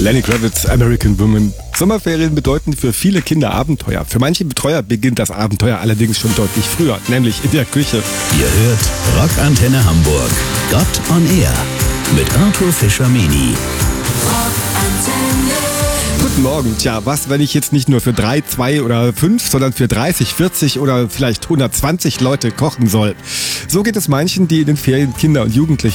Lenny Kravitz, American Woman. Sommerferien bedeuten für viele Kinder Abenteuer. Für manche Betreuer beginnt das Abenteuer allerdings schon deutlich früher, nämlich in der Küche. Ihr hört Rockantenne Hamburg. Gott on Air mit Arthur Fischer-Meni. Guten Morgen. Tja, was, wenn ich jetzt nicht nur für 3, 2 oder 5, sondern für 30, 40 oder vielleicht 120 Leute kochen soll? So geht es manchen, die in den Ferien Kinder und Jugendliche